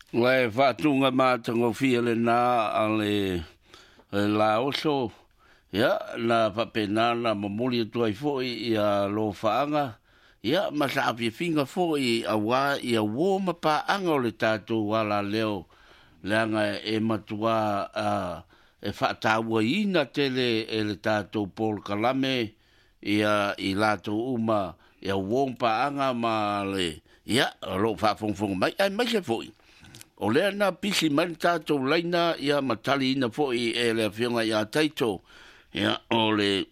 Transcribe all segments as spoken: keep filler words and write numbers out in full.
Lai whātunga mātango fia le nā a le la oso. Ia, la papena na mamuli tuai foi ia lo whaanga. Ia, masa api finga foi a wā ia wōma pāanga o le tātou wala leo. Leanga e matua a e whaataua ina tele e le tātou Paul Kalame ia i lātou uma ia wōma pāanga ma le. Ia, lo whāwhongwhong mai, ai mai se foi. O lea na pisi mani tātou laina ia matali ina foi e le whionga ia taito. Ia o le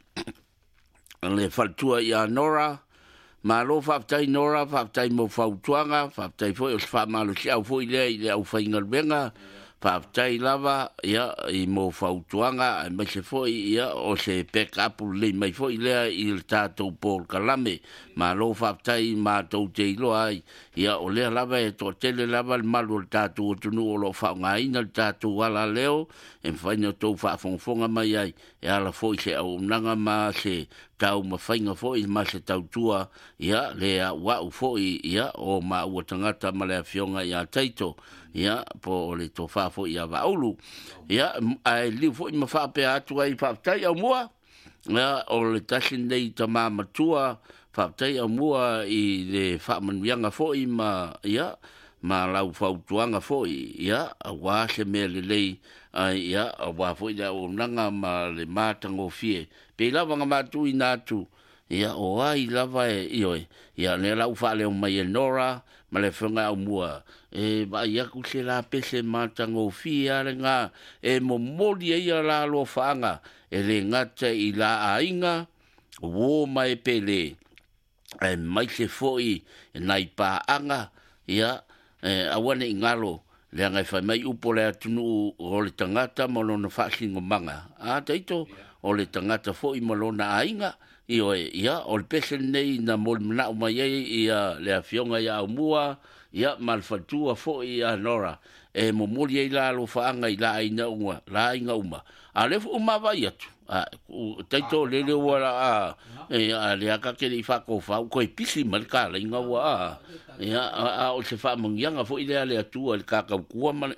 le whaltua ia Nora. Ma lo whaptai Nora, whaptai mo whautuanga, whaptai foi o whamalo si au foi lea i le au whaingaruenga. Whaptai lava ia i mo whautuanga, ai mai se foi ia o se pekapu le mai foi lea i le tātou Paul Kalame. Ma lo whaptai mātou te iloa ai. Ia o lea lava e tō tele lava le malu le tātou o tunu o lo whaungaina le tātou wala leo. E mwhaina tō whaafongfonga mai ai. E ala foi se au nanga ma se tau mawhainga foi ma se tau tua. Ia lea wau foi ia o ma ua tangata ma lea whionga ia taito. Ia po le tō whaafo ia waulu. Ia ai liu foi ma whaape atu ai whaapetai au mua. Ia o le tasin nei ta māmatua. Whaapetai au mua i le whaamanuianga foi ma ia. Ma lau whautuanga foi ia a wā se mea le lei ai ia a wā foi ia o nanga ma le mātango fie. Pe lava ngā mātu i nātu ia o ai lava e ioe. Ia ne lau whaale o mai e Nora ma le whunga au mua. E ba ia ku se la pese mātango fie ale ngā e mo mori e ia la lo whaanga e le ngata i la ainga wō mai pele e mai se foi e nai pāanga ia eh awane ingalo le ngai fa mai upo le tunu o le tangata mo lona whaasingo manga a teito o le tangata fo i mo lona ainga i o ia o le pesen nei na mo na mai ia le afionga ia mua ia malfatua fo i a Nora e mo moli ai la lo faanga i la ina uma la inga uma a le fu uma vai atu a teito le le wala a e a le aka ke li fa ko fa ko i pisi marka la inga wa ia a o se fa mongianga fo i le ale atu al ka ka ku ma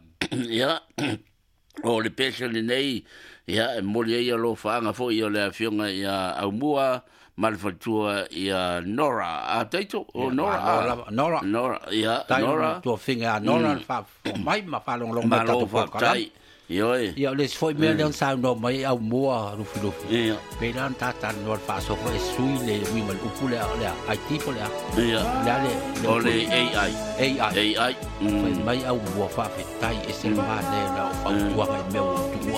ia o le pesen nei ia moli ai lo faanga fo i le afionga ia au mua malfatua ia Nora a teito o Nora Nora Nora ia Nora to finga Nora fa mai ma fa long long ma lo fa tai io io le foi me le sa no mai au mua rufi rufi pe dan tata no fa so ko sui le mi mal upule le ai tipo le ia le o le A I A I A I mai au mua fa fe tai e se ma le la fa tua mai me o tua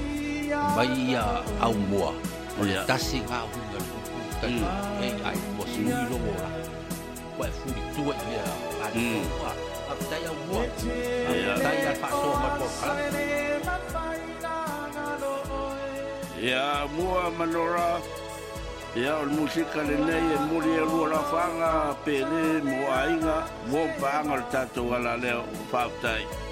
mai au mua o le tasi ga A I was really low. Well, fully do it here. I don't know. I'm tired of what? I'm tired of so much. Yeah, mua manora. Yeah, música le nei e muri e lua whanga pele mo ainga mo panga tato ala leo whautai.